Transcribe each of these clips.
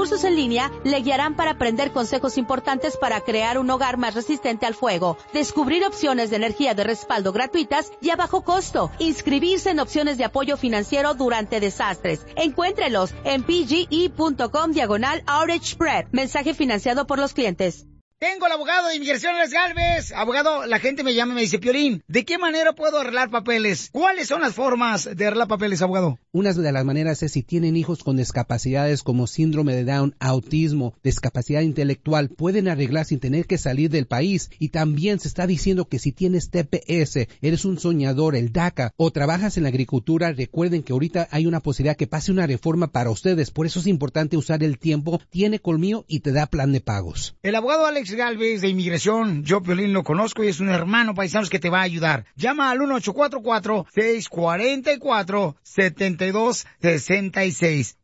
cursos en línea le guiarán para aprender consejos importantes para crear un hogar más resistente al fuego, descubrir opciones de energía de respaldo gratuitas y a bajo costo, inscribirse en opciones de apoyo financiero durante desastres. Encuéntrelos en pge.com/OutageSpread. Mensaje financiado por los clientes. Tengo al abogado de inmigración, Alex Gálvez. Abogado, la gente me llama y me dice, Piolín, ¿de qué manera puedo arreglar papeles? ¿Cuáles son las formas de arreglar papeles, abogado? Una de las maneras es si tienen hijos con discapacidades como síndrome de Down, autismo, discapacidad intelectual, pueden arreglar sin tener que salir del país. Y también se está diciendo que si tienes TPS, eres un soñador, el DACA, o trabajas en la agricultura, recuerden que ahorita hay una posibilidad que pase una reforma para ustedes. Por eso es importante usar el tiempo. Tiene colmillo y te da plan de pagos. El abogado Alex Gálvez de inmigración, yo Piolín lo conozco y es un hermano paisanos que te va a ayudar. Llama al 1-844-644-7266.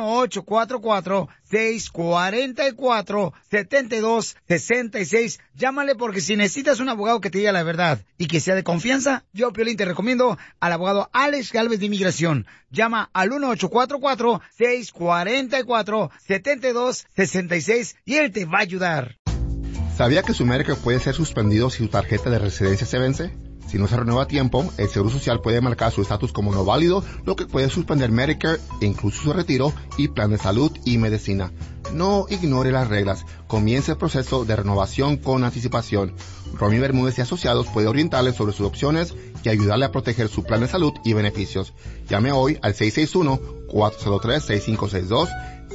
1-844-644-7266. Llámale porque si necesitas un abogado que te diga la verdad y que sea de confianza, yo Piolín te recomiendo al abogado Alex Gálvez de inmigración. Llama al 1-844-644-7266 y él te va a ayudar. ¿Sabía que su Medicare puede ser suspendido si su tarjeta de residencia se vence? Si no se renueva a tiempo, el Seguro Social puede marcar su estatus como no válido, lo que puede suspender Medicare, incluso su retiro y plan de salud y medicina. No ignore las reglas. Comience el proceso de renovación con anticipación. Romy Bermúdez y Asociados puede orientarle sobre sus opciones y ayudarle a proteger su plan de salud y beneficios. Llame hoy al 661-403-6562,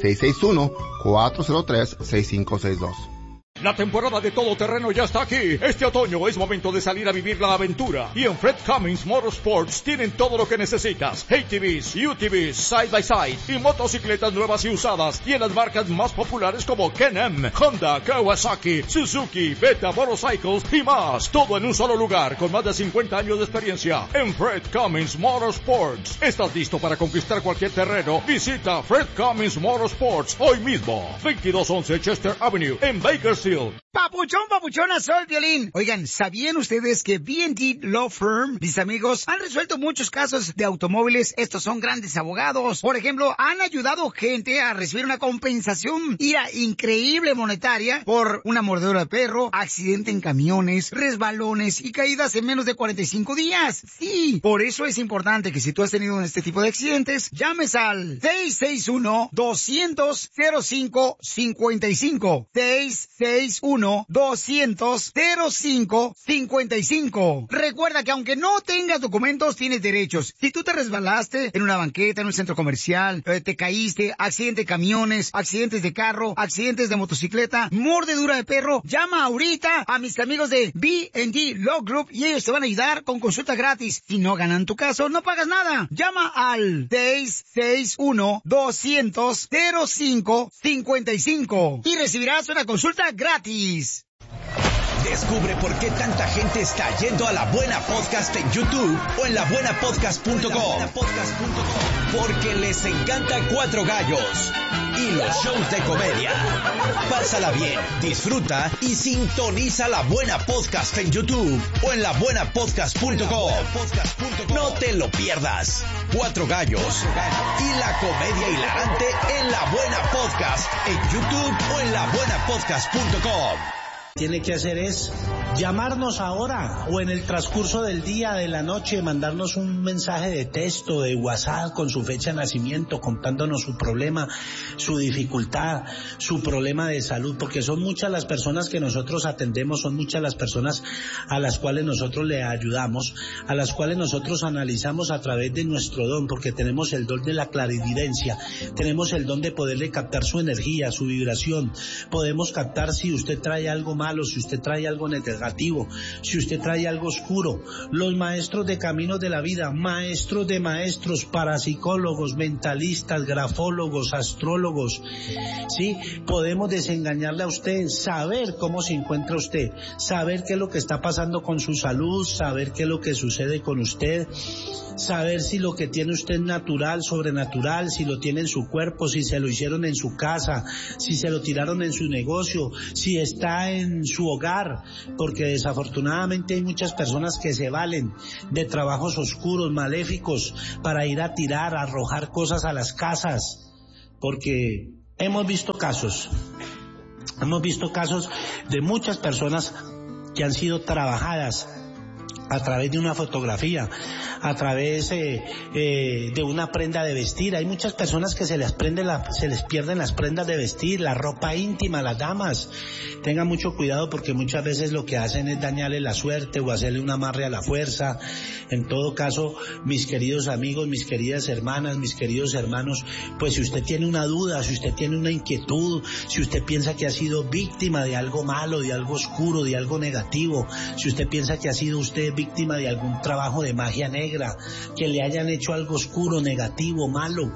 661-403-6562. La temporada de todoterreno ya está aquí. Este otoño es momento de salir a vivir la aventura. Y en Fred Cummins Motorsports tienen todo lo que necesitas. ATVs, UTVs, side-by-side y motocicletas nuevas y usadas. Y en las marcas más populares como Can-Am, Honda, Kawasaki, Suzuki, Beta Motorcycles y más. Todo en un solo lugar con más de 50 años de experiencia. En Fred Cummins Motorsports. ¿Estás listo para conquistar cualquier terreno? Visita Fred Cummins Motorsports hoy mismo. 2211 Chester Avenue en Bakersfield. Papuchona, soy Piolín. Oigan, ¿sabían ustedes que B&D Law Firm, mis amigos, han resuelto muchos casos de automóviles? Estos son grandes abogados. Por ejemplo, han ayudado gente a recibir una compensación increíble monetaria por una mordedura de perro, accidente en camiones, resbalones y caídas en menos de 45 días. Sí, por eso es importante que si tú has tenido este tipo de accidentes, llames al 661-200-0555. 661-200-0555. Recuerda que aunque no tengas documentos, tienes derechos. Si tú te resbalaste en una banqueta, en un centro comercial, te caíste, accidente de camiones, accidentes de carro, accidentes de motocicleta, mordedura de perro, llama ahorita a mis amigos de B&D Law Group y ellos te van a ayudar con consulta gratis. Si no ganan tu caso, no pagas nada. Llama al 661-200-0555 y recibirás una consulta gratis. Descubre por qué tanta gente está yendo a La Buena Podcast en YouTube o en labuenapodcast.com. Porque les encanta Cuatro Gallos y los shows de comedia. Pásala bien, disfruta y sintoniza La Buena Podcast en YouTube o en labuenapodcast.com. No te lo pierdas. Cuatro Gallos y la comedia hilarante en La Buena Podcast en YouTube o en labuenapodcast.com. Tiene que hacer es llamarnos ahora o en el transcurso del día, de la noche, mandarnos un mensaje de texto, de WhatsApp con su fecha de nacimiento, contándonos su problema, su dificultad, su problema de salud, porque son muchas las personas que nosotros atendemos, son muchas las personas a las cuales nosotros le ayudamos, a las cuales nosotros analizamos a través de nuestro don, porque tenemos el don de la clarividencia, tenemos el don de poderle captar su energía, su vibración, podemos captar si usted trae algo malo, si usted trae algo negativo, si usted trae algo oscuro. Los maestros de caminos de la vida, maestros de maestros, parapsicólogos, mentalistas, grafólogos, astrólogos, ¿sí? Podemos desengañarle a usted, saber cómo se encuentra usted, saber qué es lo que está pasando con su salud, saber qué es lo que sucede con usted, saber si lo que tiene usted es natural, sobrenatural, si lo tiene en su cuerpo, si se lo hicieron en su casa, si se lo tiraron en su negocio, si está en su hogar, porque desafortunadamente hay muchas personas que se valen de trabajos oscuros, maléficos, para ir a tirar, a arrojar cosas a las casas, porque Hemos visto casos de muchas personas que han sido trabajadas a través de una fotografía, a través de una prenda de vestir. Hay muchas personas que se les pierden las prendas de vestir, la ropa íntima, las damas. Tengan mucho cuidado porque muchas veces lo que hacen es dañarle la suerte o hacerle un amarre a la fuerza. En todo caso, mis queridos amigos, mis queridas hermanas, mis queridos hermanos, pues si usted tiene una duda, si usted tiene una inquietud, si usted piensa que ha sido víctima de algo malo, de algo oscuro, de algo negativo, si usted piensa que ha sido usted víctima de algún trabajo de magia negra, que le hayan hecho algo oscuro, negativo, malo,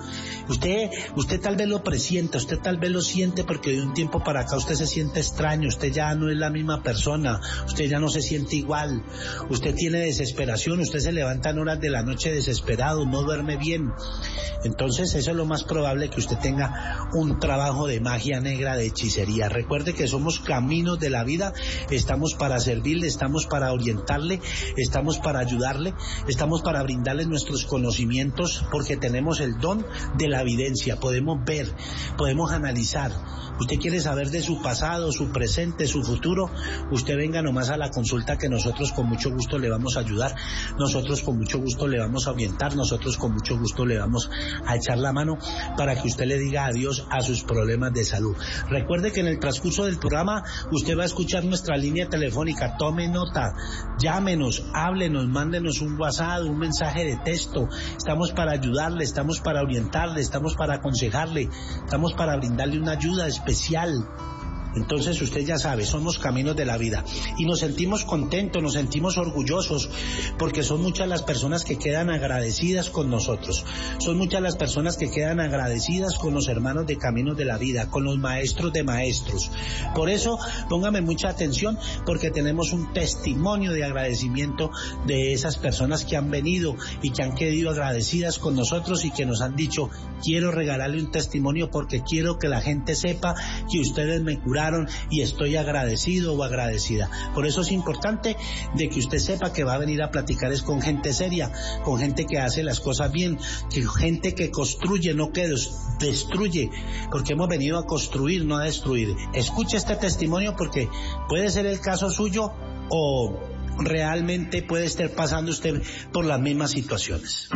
usted tal vez lo presienta, usted tal vez lo siente porque de un tiempo para acá usted se siente extraño, usted ya no es la misma persona, usted ya no se siente igual, usted tiene desesperación, usted se levanta en horas de la noche desesperado, no duerme bien. Entonces eso es lo más probable, que usted tenga un trabajo de magia negra, de hechicería. Recuerde que somos caminos de la vida, estamos para servirle, estamos para orientarle, estamos para ayudarle, estamos para brindarle nuestros conocimientos, porque tenemos el don de la evidencia, podemos ver, podemos analizar. Usted quiere saber de su pasado, su presente, su futuro, usted venga nomás a la consulta, que nosotros con mucho gusto le vamos a ayudar, nosotros con mucho gusto le vamos a orientar, nosotros con mucho gusto le vamos a echar la mano para que usted le diga adiós a sus problemas de salud. Recuerde que en el transcurso del programa usted va a escuchar nuestra línea telefónica, tome nota, llámenos, háblenos, mándenos un WhatsApp, un mensaje de texto. Estamos para ayudarle, estamos para orientarle, estamos para aconsejarle, estamos para brindarle una ayuda especial. Entonces usted ya sabe, somos caminos de la vida y nos sentimos contentos, nos sentimos orgullosos, porque son muchas las personas que quedan agradecidas con nosotros, son muchas las personas que quedan agradecidas con los hermanos de Caminos de la Vida, con los maestros de maestros. Por eso póngame mucha atención, porque tenemos un testimonio de agradecimiento de esas personas que han venido y que han quedado agradecidas con nosotros y que nos han dicho: quiero regalarle un testimonio porque quiero que la gente sepa que ustedes me curaron y estoy agradecido o agradecida. Por eso es importante de que usted sepa que va a venir a platicar es con gente seria, con gente que hace las cosas bien, que gente que construye, no que destruye, porque hemos venido a construir, no a destruir. Escuche este testimonio porque puede ser el caso suyo o realmente puede estar pasando usted por las mismas situaciones.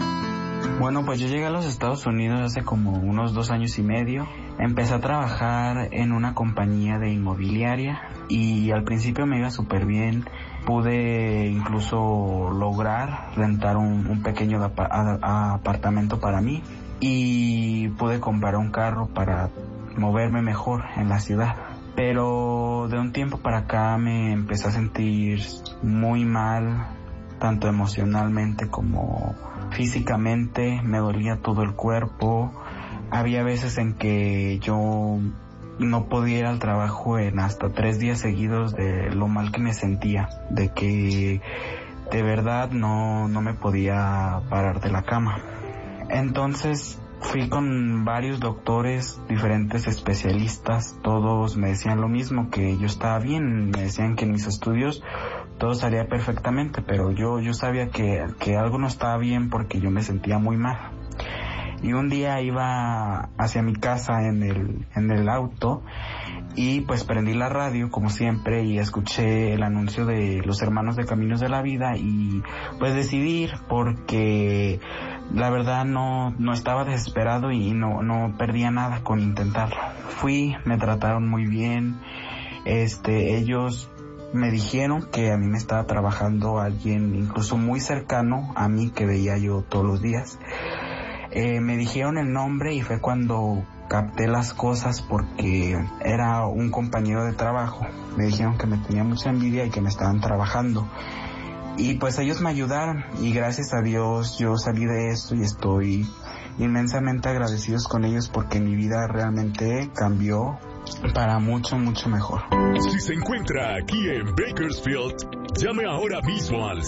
Bueno, pues yo llegué a los Estados Unidos hace como unos 2 años y medio. Empecé a trabajar en una compañía de inmobiliaria y al principio me iba súper bien. Pude incluso lograr rentar un pequeño apartamento para mí y pude comprar un carro para moverme mejor en la ciudad. Pero de un tiempo para acá me empecé a sentir muy mal, tanto emocionalmente como físicamente. Me dolía todo el cuerpo. Había veces en que yo no podía ir al trabajo en hasta 3 días seguidos de lo mal que me sentía, de que de verdad no me podía parar de la cama. Entonces fui con varios doctores, diferentes especialistas, todos me decían lo mismo, que yo estaba bien, me decían que en mis estudios todo salía perfectamente, pero yo sabía que algo no estaba bien porque yo me sentía muy mal. Y un día iba hacia mi casa en el auto y pues prendí la radio como siempre y escuché el anuncio de los hermanos de Caminos de la Vida y pues decidí ir porque la verdad no estaba desesperado y no perdía nada con intentarlo. Fui, me trataron muy bien, ellos me dijeron que a mí me estaba trabajando alguien incluso muy cercano a mí que veía yo todos los días. Me dijeron el nombre y fue cuando capté las cosas porque era un compañero de trabajo. Me dijeron que me tenía mucha envidia y que me estaban trabajando. Y pues ellos me ayudaron y gracias a Dios yo salí de esto y estoy inmensamente agradecidos con ellos porque mi vida realmente cambió para mucho, mucho mejor. Si se encuentra aquí en Bakersfield, llame ahora mismo al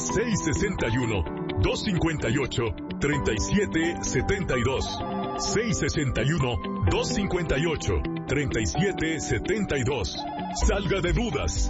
661-258-3772. 661-258-3772. Salga de dudas.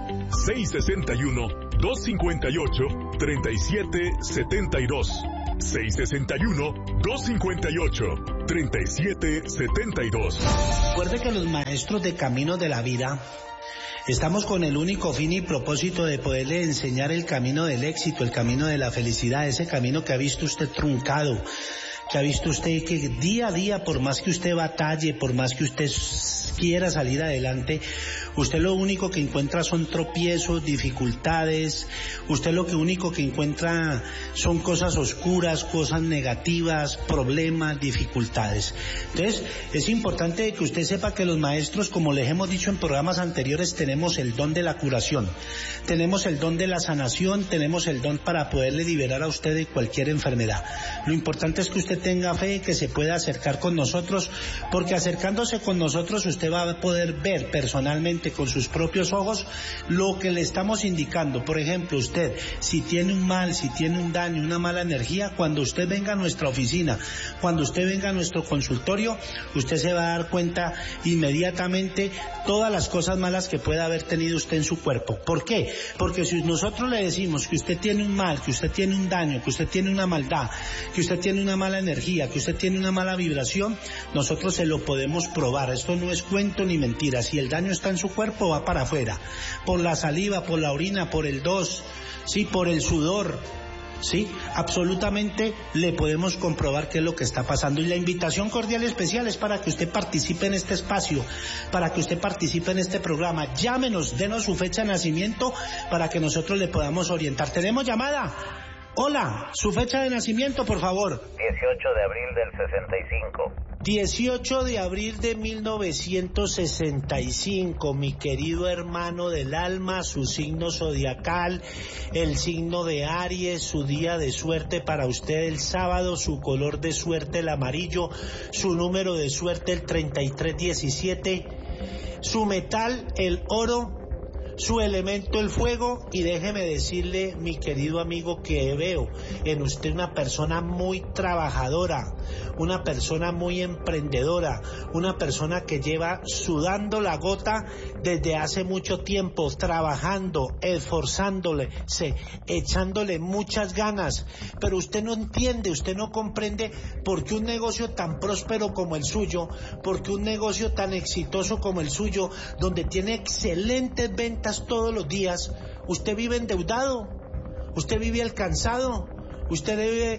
661-258-3772. 661-258-3772. 3772. Recuerde que los maestros de caminos de la vida estamos con el único fin y propósito de poderle enseñar el camino del éxito, el camino de la felicidad, ese camino que ha visto usted truncado, que ha visto usted que día a día, por más que usted batalle, por más que usted quiera salir adelante, usted lo único que encuentra son tropiezos, dificultades, usted lo único que encuentra son cosas oscuras, cosas negativas, problemas, dificultades. Entonces, es importante que usted sepa que los maestros, como les hemos dicho en programas anteriores, tenemos el don de la curación, tenemos el don de la sanación, tenemos el don para poderle liberar a usted de cualquier enfermedad. Lo importante es que usted tenga fe y que se pueda acercar con nosotros, porque acercándose con nosotros usted va a poder ver personalmente con sus propios ojos lo que le estamos indicando. Por ejemplo, usted, si tiene un mal, si tiene un daño, una mala energía, cuando usted venga a nuestra oficina, cuando usted venga a nuestro consultorio, usted se va a dar cuenta inmediatamente todas las cosas malas que pueda haber tenido usted en su cuerpo. ¿Por qué? Porque si nosotros le decimos que usted tiene un mal, que usted tiene un daño, que usted tiene una maldad, que usted tiene una mala energía, que usted tiene una mala vibración, nosotros se lo podemos probar. Esto no es cuento ni mentira. Si el daño está en su cuerpo, va para afuera, por la saliva, por la orina, por el dos, sí, por el sudor, sí, absolutamente le podemos comprobar qué es lo que está pasando. Y la invitación cordial y especial es para que usted participe en este espacio, para que usted participe en este programa. Llámenos, denos su fecha de nacimiento para que nosotros le podamos orientar. ¿Tenemos llamada? Hola, su fecha de nacimiento, por favor. 18 de abril del 65. 18 de abril de 1965, mi querido hermano del alma, su signo zodiacal, el signo de Aries, su día de suerte para usted el sábado, su color de suerte el amarillo, su número de suerte el 3317, su metal el oro, su elemento el fuego. Y déjeme decirle, mi querido amigo, que veo en usted una persona muy trabajadora, una persona muy emprendedora, una persona que lleva sudando la gota desde hace mucho tiempo, trabajando, esforzándole, echándole muchas ganas, pero usted no entiende, usted no comprende por qué un negocio tan próspero como el suyo, por qué un negocio tan exitoso como el suyo, donde tiene excelentes ventas todos los días, usted vive endeudado, usted vive alcanzado, usted debe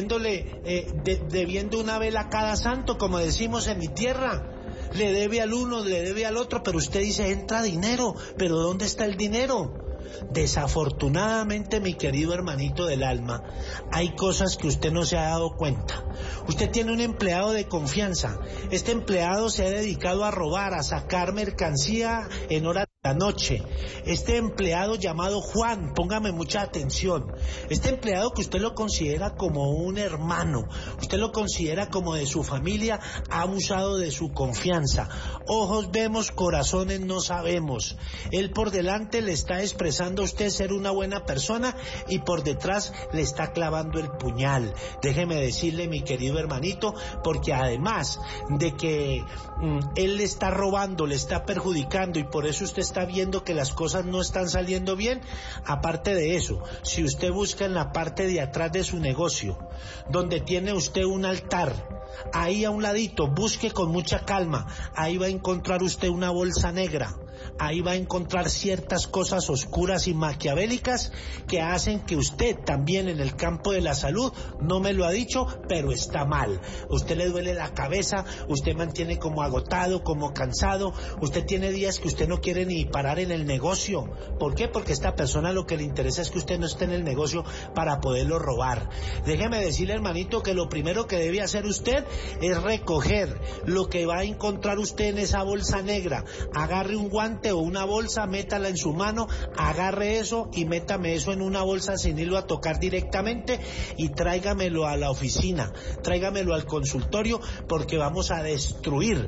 debiendo una vela a cada santo, como decimos en mi tierra. Le debe al uno, le debe al otro, pero usted dice, entra dinero, pero ¿dónde está el dinero? Desafortunadamente, mi querido hermanito del alma, hay cosas que usted no se ha dado cuenta. Usted tiene un empleado de confianza. Este empleado se ha dedicado a robar, a sacar mercancía en horas de la noche. Este empleado llamado Juan, póngame mucha atención. Este empleado que usted lo considera como un hermano, usted lo considera como de su familia, ha abusado de su confianza. Ojos vemos, corazones no sabemos. Él por delante le está expresando a usted ser una buena persona y por detrás le está clavando el puñal. Déjeme decirle, mi querido hermanito, porque además de que él le está robando, le está perjudicando y por eso usted está viendo que las cosas no están saliendo bien, aparte de eso, si usted busca en la parte de atrás de su negocio, donde tiene usted un altar, ahí a un ladito, busque con mucha calma, ahí va a encontrar usted una bolsa negra, ahí va a encontrar ciertas cosas oscuras y maquiavélicas que hacen que usted también en el campo de la salud, no me lo ha dicho, pero está mal. Usted le duele la cabeza, usted mantiene como agotado, como cansado, usted tiene días que usted no quiere ni parar en el negocio. ¿Por qué? Porque a esta persona lo que le interesa es que usted no esté en el negocio para poderlo robar. Déjeme decirle, hermanito, que lo primero que debe hacer usted es recoger lo que va a encontrar usted en esa bolsa negra. Agarre un guante o una bolsa, métala en su mano, agarre eso y métame eso en una bolsa sin irlo a tocar directamente y tráigamelo a la oficina, tráigamelo al consultorio, porque vamos a destruir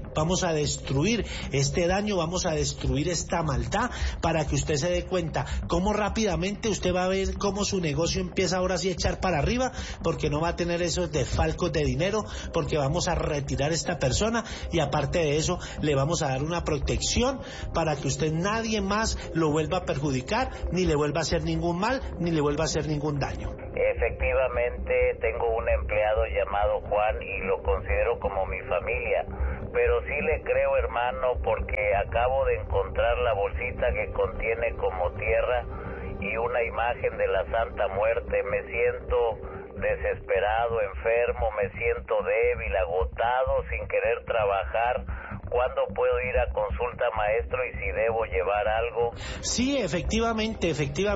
este daño, vamos a destruir esta maldad, para que usted se dé cuenta cómo rápidamente usted va a ver cómo su negocio empieza ahora sí a echar para arriba, porque no va a tener esos desfalcos de dinero, porque vamos a retirar a esta persona y aparte de eso le vamos a dar una protección para que que usted nadie más lo vuelva a perjudicar, ni le vuelva a hacer ningún mal, ni le vuelva a hacer ningún daño. Efectivamente, tengo un empleado llamado Juan y lo considero como mi familia, pero sí le creo, hermano, porque acabo de encontrar la bolsita que contiene como tierra y una imagen de la Santa Muerte. Me siento desesperado, enfermo, me siento débil, agotado, sin querer trabajar. ¿Cuándo puedo ir a consulta, maestro, y si debo llevar algo? Sí, efectivamente,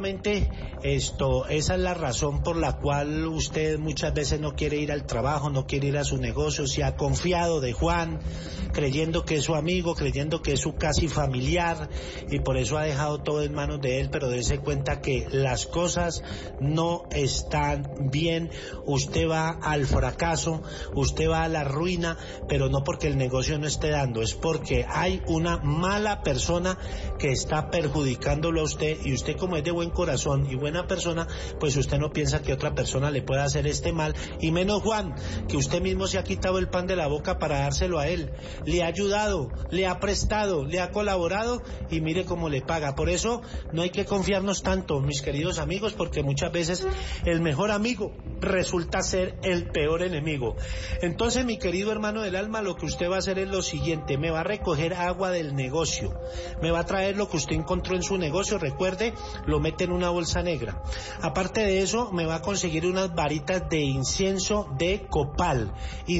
esa es la razón por la cual usted muchas veces no quiere ir al trabajo, no quiere ir a su negocio, se ha confiado de Juan, creyendo que es su amigo, creyendo que es su casi familiar, y por eso ha dejado todo en manos de él, pero dése cuenta que las cosas no están bien, usted va al fracaso, usted va a la ruina, pero no porque el negocio no esté dando, es porque hay una mala persona que está perjudicándolo a usted, y usted, como es de buen corazón y buena persona, pues usted no piensa que otra persona le pueda hacer este mal, y menos Juan, que usted mismo se ha quitado el pan de la boca para dárselo a él, le ha ayudado, le ha prestado, le ha colaborado, y mire cómo le paga. Por eso no hay que confiarnos tanto, mis queridos amigos, porque muchas veces el mejor amigo resulta ser el peor enemigo. Entonces, mi querido hermano del alma, lo que usted va a hacer es lo siguiente: me va a recoger agua del negocio, me va a traer lo que usted encontró en su negocio, recuerde, lo mete en una bolsa negra. Aparte de eso, me va a conseguir unas varitas de incienso de copal,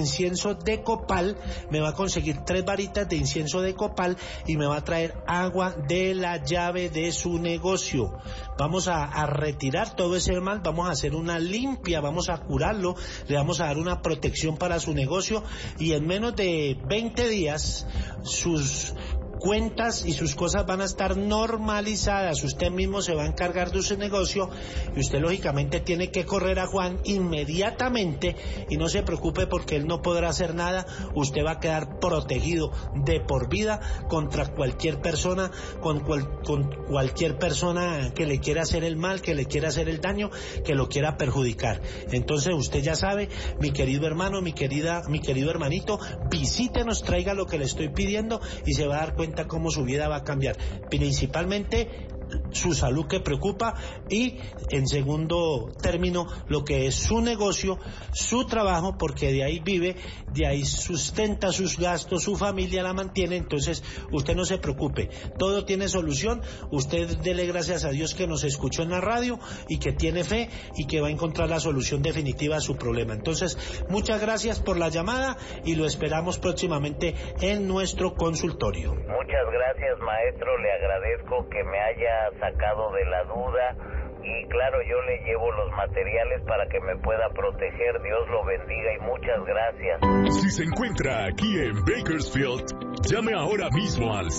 me va a conseguir 3 varitas de incienso de copal, y me va a traer agua de la llave de su negocio. Vamos a retirar todo ese mal, vamos a hacer una limpia, vamos a curarlo, le vamos a dar una protección para su negocio, y en menos de 20 días sus cuentas y sus cosas van a estar normalizadas. Usted mismo se va a encargar de su negocio, y usted lógicamente tiene que correr a Juan inmediatamente, y no se preocupe porque él no podrá hacer nada. Usted va a quedar protegido de por vida contra cualquier persona, con cualquier persona que le quiera hacer el mal, que le quiera hacer el daño, que lo quiera perjudicar. Entonces usted ya sabe, mi querido hermano, mi querido hermanito, visítenos, traiga lo que le estoy pidiendo, y se va a dar cuenta cómo su vida va a cambiar, principalmente su salud, que preocupa, y en segundo término lo que es su negocio, su trabajo, porque de ahí vive, de ahí sustenta sus gastos, su familia la mantiene. Entonces usted no se preocupe, todo tiene solución. Usted dele gracias a Dios que nos escuchó en la radio y que tiene fe y que va a encontrar la solución definitiva a su problema. Entonces, muchas gracias por la llamada y lo esperamos próximamente en nuestro consultorio. Muchas gracias, maestro, le agradezco que me haya sacado de la duda, y claro, yo le llevo los materiales para que me pueda proteger. Dios lo bendiga y muchas gracias. Si se encuentra aquí en Bakersfield, llame ahora mismo al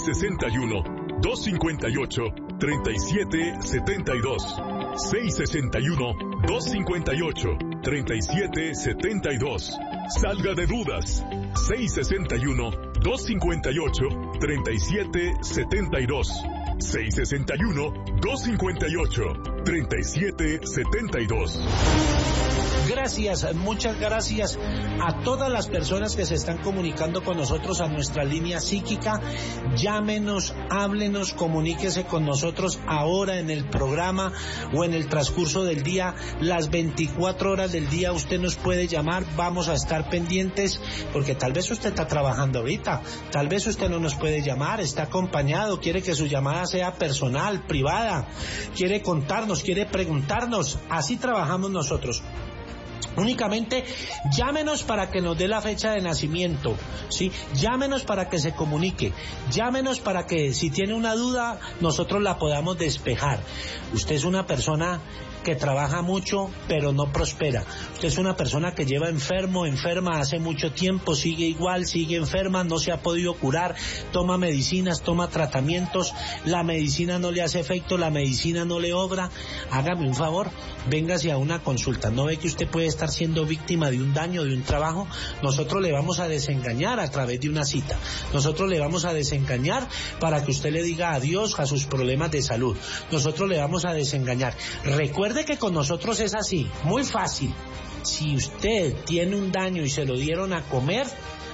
661-258-3772. 661-258-3772. Salga de dudas. 661-258-3772. 661-258-3772. Gracias, muchas gracias a todas las personas que se están comunicando con nosotros a nuestra línea psíquica. Llámenos, háblenos, comuníquese con nosotros ahora en el programa o en el transcurso del día. Las 24 horas del día usted nos puede llamar, vamos a estar pendientes, porque tal vez usted está trabajando ahorita, tal vez usted no nos puede llamar, está acompañado, quiere que su llamada sea personal, privada, quiere contarnos, quiere preguntarnos. Así trabajamos nosotros. Únicamente llámenos para que nos dé la fecha de nacimiento, ¿sí? Llámenos para que se comunique, llámenos para que si tiene una duda nosotros la podamos despejar. Usted es una persona que trabaja mucho pero no prospera. Usted es una persona que lleva enferma hace mucho tiempo, sigue igual, sigue enferma, no se ha podido curar, toma medicinas, toma tratamientos, la medicina no le hace efecto, la medicina no le obra. Hágame un favor, véngase a una consulta. ¿No ve que usted puede estar siendo víctima de un daño, de un trabajo? Nosotros le vamos a desengañar a través de una cita. Nosotros le vamos a desengañar para que usted le diga adiós a sus problemas de salud. Nosotros le vamos a desengañar. Recuerde que con nosotros es así, muy fácil. Si usted tiene un daño y se lo dieron a comer,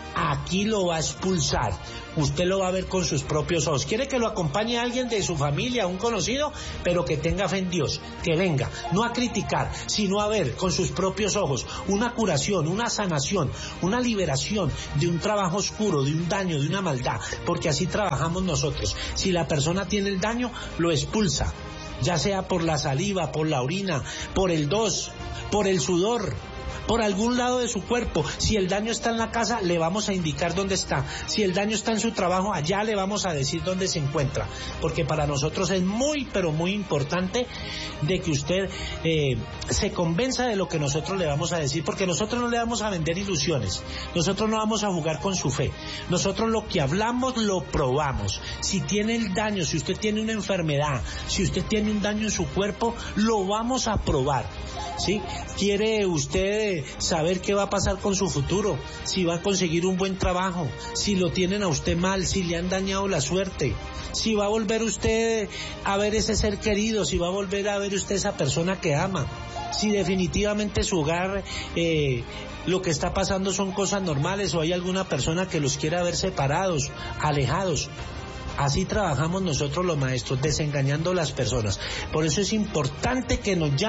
aquí lo va a expulsar. Usted lo va a ver con sus propios ojos. Quiere que lo acompañe alguien de su familia, un conocido, pero que tenga fe en Dios, que venga, no a criticar, sino a ver con sus propios ojos una curación, una sanación, una liberación de un trabajo oscuro, de un daño, de una maldad, porque así trabajamos nosotros. Si la persona tiene el daño, lo expulsa, ya sea por la saliva, por la orina, por el dos, por el sudor, por algún lado de su cuerpo. Si el daño está en la casa, le vamos a indicar dónde está. Si el daño está en su trabajo, allá le vamos a decir dónde se encuentra. Porque para nosotros es muy, pero muy importante de que usted se convenza de lo que nosotros le vamos a decir, porque nosotros no le vamos a vender ilusiones. Nosotros no vamos a jugar con su fe. Nosotros lo que hablamos lo probamos. Si tiene el daño, si usted tiene una enfermedad, si usted tiene un daño en su cuerpo, lo vamos a probar. ¿Sí? ¿Quiere usted saber qué va a pasar con su futuro? Si va a conseguir un buen trabajo, si lo tienen a usted mal, si le han dañado la suerte, si va a volver usted a ver ese ser querido, si va a volver a ver usted esa persona que ama, si definitivamente su hogar lo que está pasando son cosas normales o hay alguna persona que los quiera ver separados, alejados. Así trabajamos nosotros los maestros, desengañando a las personas. Por eso es importante que nos llamen.